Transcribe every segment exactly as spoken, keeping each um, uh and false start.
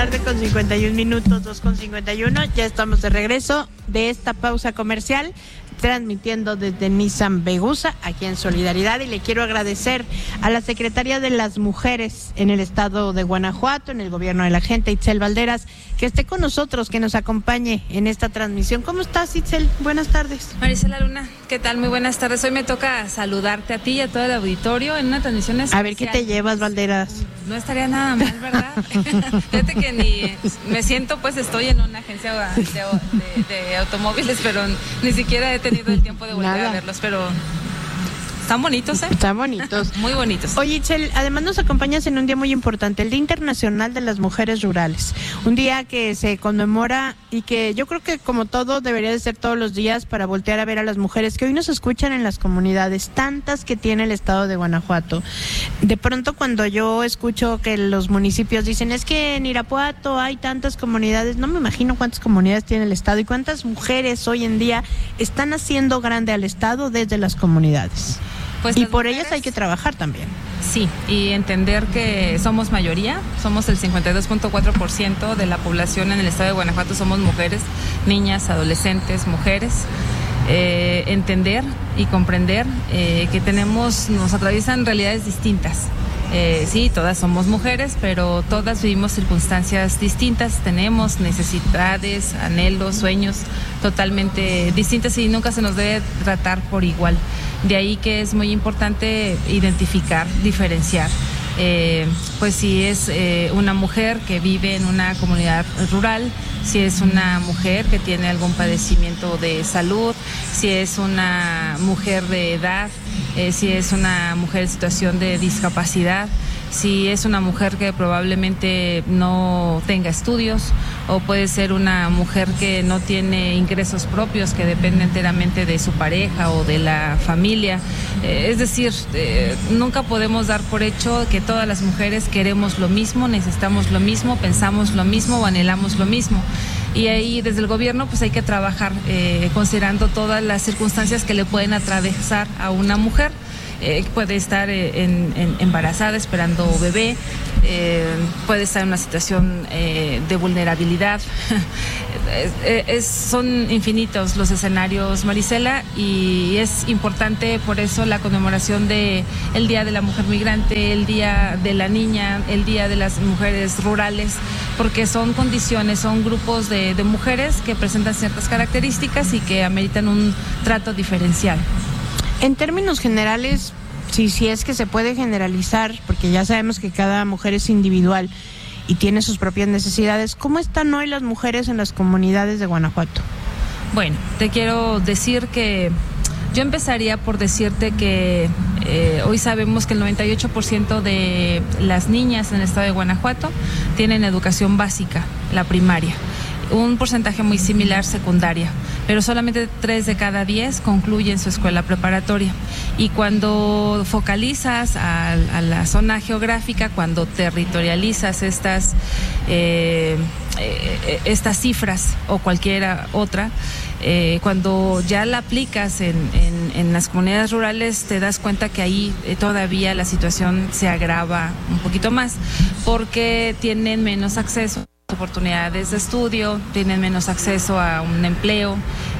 Tarde con cincuenta y un minutos, dos con cincuenta y uno, ya estamos de regreso de esta pausa comercial, transmitiendo desde Nissan Vegusa, aquí en Solidaridad, y le quiero agradecer a la Secretaría de las Mujeres en el estado de Guanajuato, en el gobierno de la gente, Itzel Valderas, que esté con nosotros, que nos acompañe en esta transmisión. ¿Cómo estás, Itzel? Buenas tardes. Marisela Luna, ¿qué tal? Muy buenas tardes. Hoy me toca saludarte a ti y a todo el auditorio en una transmisión especial. A ver, ¿qué te llevas, Valderas? No estaría nada mal, ¿verdad? Fíjate que ni me siento, pues estoy en una agencia de, de, de automóviles, pero ni siquiera he tenido el tiempo de volver Nada. a verlos, pero están bonitos, ¿eh? Están bonitos. Muy bonitos. Oye, Itzel, además nos acompañas en un día muy importante, el Día Internacional de las Mujeres Rurales. Un día que se conmemora y que yo creo que, como todo, debería de ser todos los días para voltear a ver a las mujeres que hoy nos escuchan en las comunidades, tantas que tiene el estado de Guanajuato. De pronto, cuando yo escucho que los municipios dicen, es que en Irapuato hay tantas comunidades, no me imagino cuántas comunidades tiene el estado y cuántas mujeres hoy en día están haciendo grande al estado desde las comunidades. Pues y por mujeres, ellas hay que trabajar también. Sí, y entender que somos mayoría, somos el cincuenta y dos punto cuatro por ciento de la población en el estado de Guanajuato, somos mujeres, niñas, adolescentes, mujeres. Eh, entender y comprender eh, que tenemos, nos atraviesan realidades distintas. Eh, sí, todas somos mujeres, pero todas vivimos circunstancias distintas, tenemos necesidades, anhelos, sueños totalmente distintas y nunca se nos debe tratar por igual. De ahí que es muy importante identificar, diferenciar. Eh, pues si es eh, una mujer que vive en una comunidad rural, si es una mujer que tiene algún padecimiento de salud, si es una mujer de edad, eh, si es una mujer en situación de discapacidad, si es una mujer que probablemente no tenga estudios, o puede ser una mujer que no tiene ingresos propios, que depende enteramente de su pareja o de la familia. Eh, es decir, eh, nunca podemos dar por hecho que todas las mujeres queremos lo mismo, necesitamos lo mismo, pensamos lo mismo o anhelamos lo mismo. Y ahí desde el gobierno pues hay que trabajar eh, considerando todas las circunstancias que le pueden atravesar a una mujer. Eh, puede estar eh, en, en, embarazada, esperando bebé, eh, puede estar en una situación eh, de vulnerabilidad. eh, es, son infinitos los escenarios, Marisela, y es importante por eso la conmemoración de el Día de la Mujer Migrante, el Día de la Niña, el Día de las Mujeres Rurales, porque son condiciones, son grupos de, de mujeres que presentan ciertas características y que ameritan un trato diferencial. En términos generales, si, si es que se puede generalizar, porque ya sabemos que cada mujer es individual y tiene sus propias necesidades, ¿cómo están hoy las mujeres en las comunidades de Guanajuato? Bueno, te quiero decir que yo empezaría por decirte que eh, hoy sabemos que el noventa y ocho por ciento de las niñas en el estado de Guanajuato tienen educación básica, la primaria. Un porcentaje muy similar secundaria, pero solamente tres de cada diez concluyen su escuela preparatoria. Y cuando focalizas a, a la zona geográfica, cuando territorializas estas, eh, eh, estas cifras o cualquiera otra, eh, cuando ya la aplicas en, en, en las comunidades rurales, te das cuenta que ahí eh, todavía la situación se agrava un poquito más, porque tienen menos acceso oportunidades de estudio, tienen menos acceso a un empleo,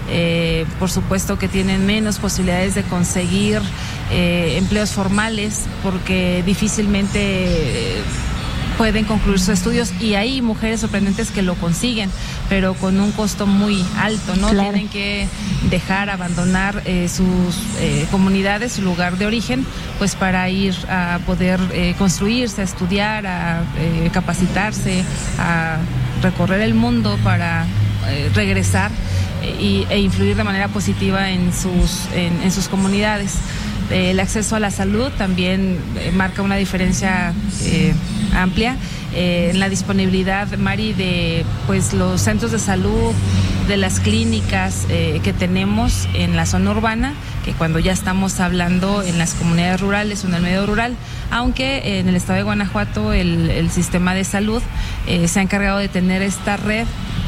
eh, por supuesto que tienen menos posibilidades de conseguir eh, empleos formales, porque difícilmente eh, pueden concluir sus estudios, y hay mujeres sorprendentes que lo consiguen, pero con un costo muy alto, ¿no? Claro. Tienen que dejar, abandonar eh, sus eh, comunidades, su lugar de origen, pues para ir a poder eh, construirse, a estudiar, a eh, capacitarse, a recorrer el mundo para eh, regresar eh, y, e influir de manera positiva en sus, en, en sus comunidades. El acceso a la salud también eh, marca una diferencia eh, amplia eh, en la disponibilidad, Mari, de pues los centros de salud, de las clínicas eh, que tenemos en la zona urbana, que cuando ya estamos hablando en las comunidades rurales o en el medio rural, aunque en el estado de Guanajuato el, el sistema de salud eh, se ha encargado de tener esta red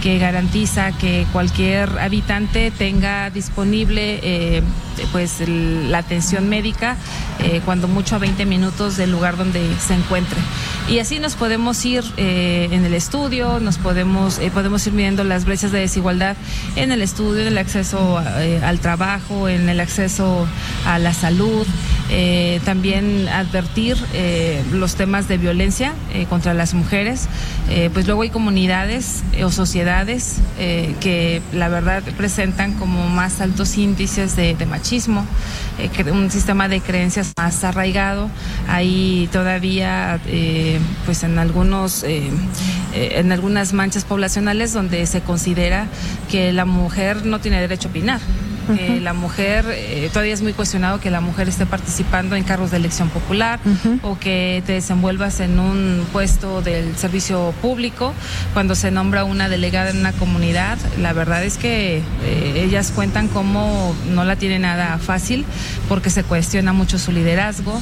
que garantiza que cualquier habitante tenga disponible eh, pues el, la atención médica eh, cuando mucho a veinte minutos del lugar donde se encuentre. Y así nos podemos ir eh, en el estudio, nos podemos eh, podemos ir midiendo las brechas de desigualdad en el estudio, en el acceso eh, al trabajo, en el acceso a la salud, eh, también advertir eh, los temas de violencia eh, contra las mujeres. Eh, pues luego hay comunidades eh, o sociedades eh, que la verdad presentan como más altos índices de, de machismo, eh, que un sistema de creencias más arraigado. Hay todavía eh, pues en algunos eh, eh, en algunas manchas poblacionales donde se considera que la mujer no tiene derecho a opinar. Uh-huh. Eh, la mujer, eh, todavía es muy cuestionado que la mujer esté participando en cargos de elección popular, uh-huh, o que te desenvuelvas en un puesto del servicio público. Cuando se nombra una delegada en una comunidad, la verdad es que eh, ellas cuentan cómo no la tiene nada fácil, porque se cuestiona mucho su liderazgo.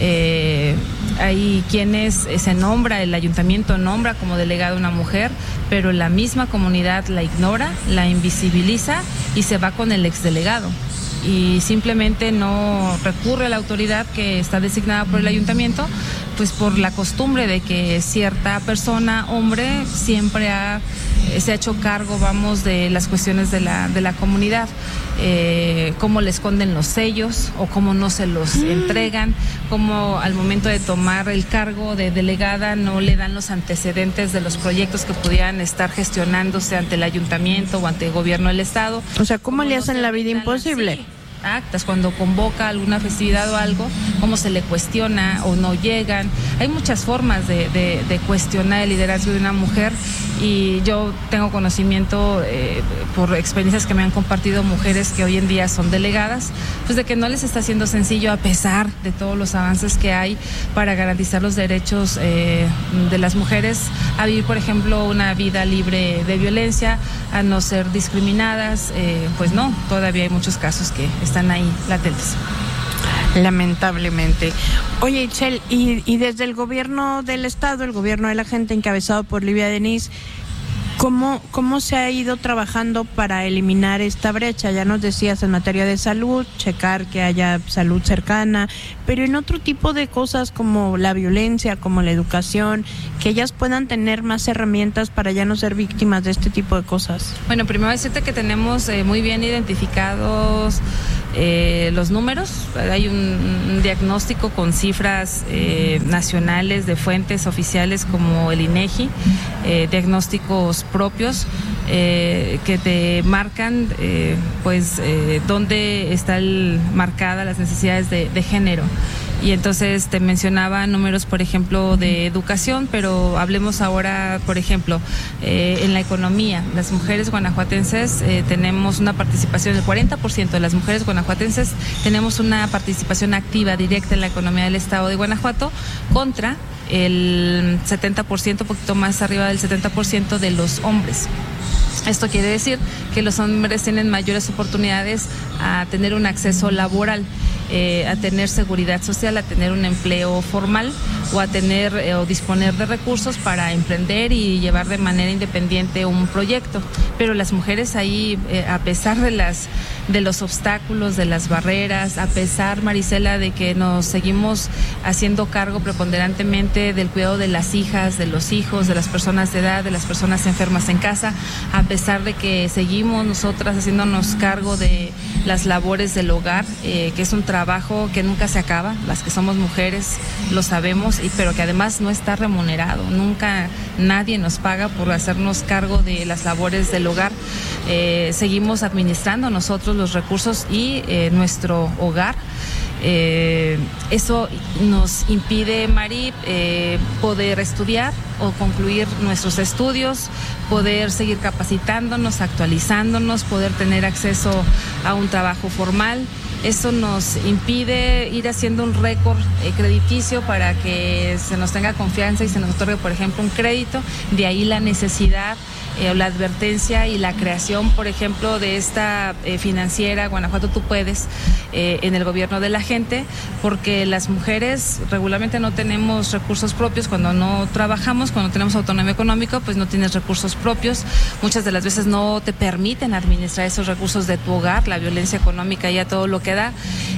Eh, hay quienes eh, se nombra, el ayuntamiento nombra como delegada una mujer, pero la misma comunidad la ignora, la invisibiliza y se va con el exdelegado. Y simplemente no recurre a la autoridad que está designada por el ayuntamiento, pues por la costumbre de que cierta persona, hombre, siempre ha, se ha hecho cargo, vamos, de las cuestiones de la, de la comunidad. Eh, cómo le esconden los sellos o cómo no se los mm. entregan, cómo al momento de tomar el cargo de delegada no le dan los antecedentes de los proyectos que pudieran estar gestionándose ante el ayuntamiento o ante el gobierno del estado. O sea, ¿cómo, ¿cómo le hacen no la vida imposible? Sí. Actas, cuando convoca alguna festividad o algo, cómo se le cuestiona o no llegan. Hay muchas formas de, de, de cuestionar el liderazgo de una mujer, y yo tengo conocimiento eh, por experiencias que me han compartido mujeres que hoy en día son delegadas, pues de que no les está siendo sencillo, a pesar de todos los avances que hay para garantizar los derechos eh, de las mujeres a vivir, por ejemplo, una vida libre de violencia, a no ser discriminadas. Eh, pues no, todavía hay muchos casos que están ahí latentes. Lamentablemente. Oye, Itzel, y, y desde el gobierno del estado, el gobierno de la gente encabezado por Livia Denis, ¿cómo, cómo se ha ido trabajando para eliminar esta brecha? Ya nos decías en materia de salud, checar que haya salud cercana, pero en otro tipo de cosas como la violencia, como la educación, que ellas puedan tener más herramientas para ya no ser víctimas de este tipo de cosas. Bueno, primero decirte que tenemos eh, muy bien identificados Eh, los números. Hay un, un diagnóstico con cifras eh, nacionales de fuentes oficiales como el INEGI, eh, diagnósticos propios eh, que te marcan eh, pues eh, dónde están marcadas las necesidades de, de género. Y entonces te mencionaba números, por ejemplo, de educación, pero hablemos ahora, por ejemplo, eh, en la economía. Las mujeres guanajuatenses eh, tenemos una participación del cuarenta por ciento de las mujeres guanajuatenses, tenemos una participación activa directa en la economía del estado de Guanajuato, contra el setenta por ciento, un poquito más arriba del setenta por ciento de los hombres. Esto quiere decir que los hombres tienen mayores oportunidades a tener un acceso laboral, eh, a tener seguridad social, a tener un empleo formal, o a tener eh, o disponer de recursos para emprender y llevar de manera independiente un proyecto. Pero las mujeres ahí, eh, a pesar de las de los obstáculos, de las barreras, a pesar, Marisela, de que nos seguimos haciendo cargo preponderantemente del cuidado de las hijas, de los hijos, de las personas de edad, de las personas enfermas en casa, a pesar de que seguimos nosotras haciéndonos cargo de las labores del hogar, eh, que es un trabajo que nunca se acaba, las que somos mujeres lo sabemos, y, pero que además no está remunerado, nunca nadie nos paga por hacernos cargo de las labores del hogar. Eh, seguimos administrando nosotros los recursos y eh, nuestro hogar. Eh, eso nos impide, Mari, eh, poder estudiar o concluir nuestros estudios, poder seguir capacitándonos, actualizándonos, poder tener acceso a un trabajo formal. Eso nos impide ir haciendo un récord eh, crediticio para que se nos tenga confianza y se nos otorgue, por ejemplo, un crédito. De ahí la necesidad eh, la advertencia y la creación, por ejemplo, de esta eh, financiera Guanajuato Tú Puedes eh, en el gobierno de la gente, porque las mujeres regularmente no tenemos recursos propios. Cuando no trabajamos, cuando tenemos autonomía económica, pues no tienes recursos propios. Muchas de las veces no te permiten administrar esos recursos de tu hogar, la violencia económica ya todo lo que da,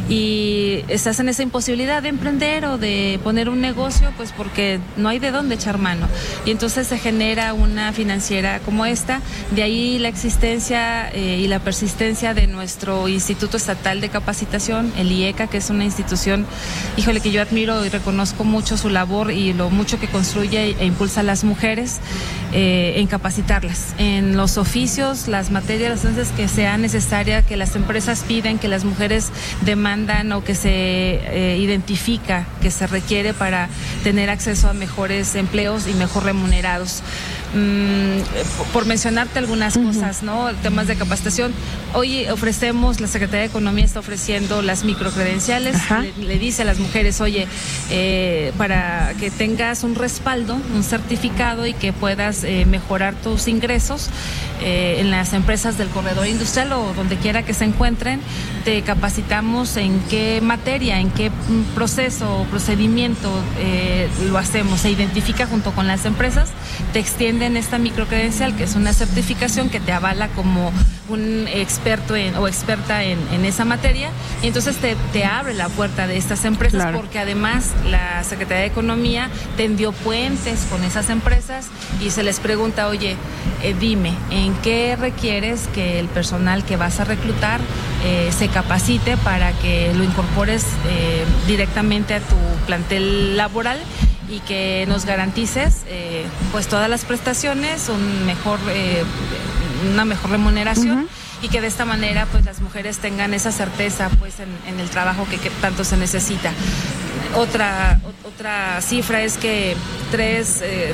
y estás en esa imposibilidad de emprender o de poner un negocio, pues porque no hay de dónde echar mano. Y entonces se genera una financiera como esta. De ahí la existencia eh, y la persistencia de nuestro Instituto Estatal de Capacitación, el I E C A, que es una institución, híjole, que yo admiro y reconozco mucho su labor y lo mucho que construye e impulsa a las mujeres eh, en capacitarlas en los oficios, las materias, las ciencias que sea necesaria, que las empresas piden, que las mujeres demandan o que se eh, identifica que se requiere para tener acceso a mejores empleos y mejor remunerados. Mm, por mencionarte algunas uh-huh. cosas, ¿no? Temas de capacitación. Hoy ofrecemos, la Secretaría de Economía está ofreciendo las microcredenciales. Le, le dice a las mujeres, oye, eh, para que tengas un respaldo, un certificado y que puedas eh, mejorar tus ingresos eh, en las empresas del corredor industrial o donde quiera que se encuentren, te capacitamos en qué materia, en qué proceso o procedimiento eh, lo hacemos. Se identifica junto con las empresas, te extiende en esta microcredencial, que es una certificación que te avala como un experto en, o experta en, en esa materia, y entonces te, te abre la puerta de estas empresas, claro. Porque además la Secretaría de Economía tendió puentes con esas empresas y se les pregunta, oye, eh, dime, ¿en qué requieres que el personal que vas a reclutar eh, se capacite para que lo incorpores eh, directamente a tu plantel laboral? Y que nos garantices eh, pues todas las prestaciones, un mejor, eh, una mejor remuneración, uh-huh. y que de esta manera pues las mujeres tengan esa certeza pues en, en el trabajo que, que tanto se necesita. Otra, otra cifra es que tres, eh,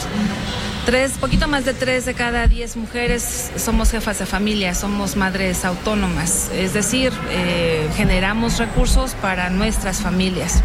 tres, poquito más de tres de cada diez mujeres somos jefas de familia, somos madres autónomas, es decir, eh, generamos recursos para nuestras familias.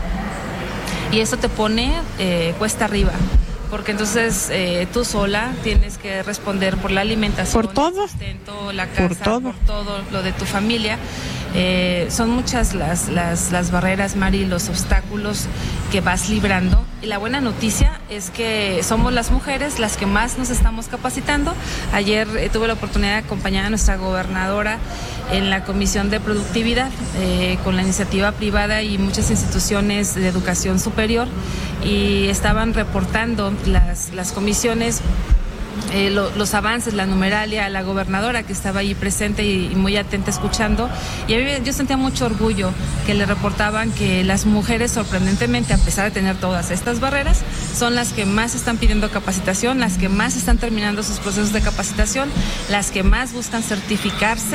Y eso te pone eh, cuesta arriba, porque entonces eh, tú sola tienes que responder por la alimentación, por todo, el sustento, la casa, por todo, por todo lo de tu familia. Eh, son muchas las, las, las barreras, Mari, los obstáculos que vas librando. Y la buena noticia es que somos las mujeres las que más nos estamos capacitando. Ayer eh, tuve la oportunidad de acompañar a nuestra gobernadora en la Comisión de Productividad eh, con la iniciativa privada y muchas instituciones de educación superior, y estaban reportando las, las comisiones Eh, lo, los avances, la numeralia, la gobernadora que estaba ahí presente y, y muy atenta escuchando, y a mí yo sentía mucho orgullo que le reportaban que las mujeres, sorprendentemente, a pesar de tener todas estas barreras, son las que más están pidiendo capacitación, las que más están terminando sus procesos de capacitación, las que más buscan certificarse,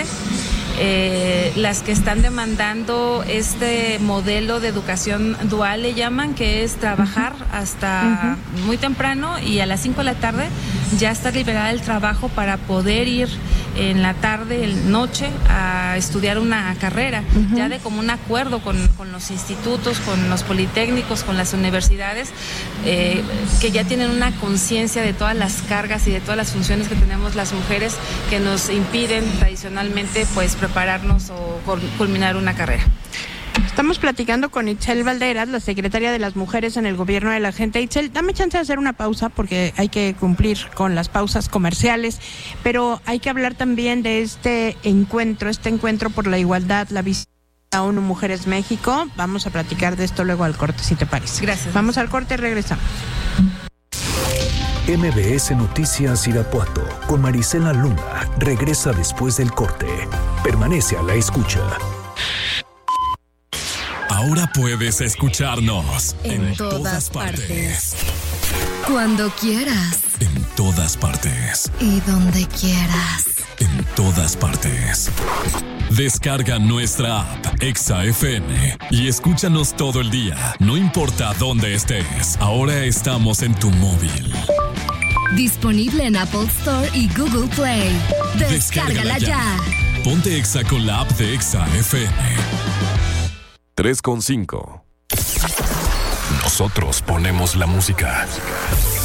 eh, las que están demandando este modelo de educación dual, le llaman, que es trabajar hasta uh-huh. muy temprano y a las cinco de la tarde ya estar liberada del trabajo para poder ir en la tarde, en noche, a estudiar una carrera, uh-huh. ya de común acuerdo con, con los institutos, con los politécnicos, con las universidades, eh, que ya tienen una conciencia de todas las cargas y de todas las funciones que tenemos las mujeres que nos impiden tradicionalmente pues prepararnos o culminar una carrera. Estamos platicando con Itzel Valderas, la secretaria de las Mujeres en el Gobierno de la Gente. Itzel, dame chance de hacer una pausa porque hay que cumplir con las pausas comerciales, pero hay que hablar también de este encuentro, este encuentro por la igualdad, la visita a ONU Mujeres México. Vamos a platicar de esto luego al corte, si te parece. Gracias. Vamos al corte y regresamos. M B S Noticias Irapuato con Marisela Luna regresa después del corte. Permanece a la escucha. Ahora puedes escucharnos en, en todas, todas partes. partes. Cuando quieras. En todas partes. Y donde quieras. En todas partes. Descarga nuestra app Exa F M y escúchanos todo el día, no importa dónde estés. Ahora estamos en tu móvil. Disponible en Apple Store y Google Play. Descárgala, Descárgala ya. ya. Ponte Exa con la app de Exa F M. tres con cinco. Nosotros ponemos la música.